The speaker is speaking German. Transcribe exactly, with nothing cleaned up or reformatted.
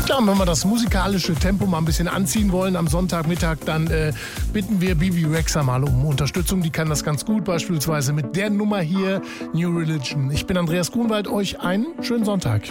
Ja, und wenn wir das musikalische Tempo mal ein bisschen anziehen wollen am Sonntagmittag, dann äh, bitten wir Bebe Rexha mal um Unterstützung. Die kann das ganz gut, beispielsweise mit der Nummer hier, New Religion. Ich bin Andreas Grunwald, euch einen schönen Sonntag.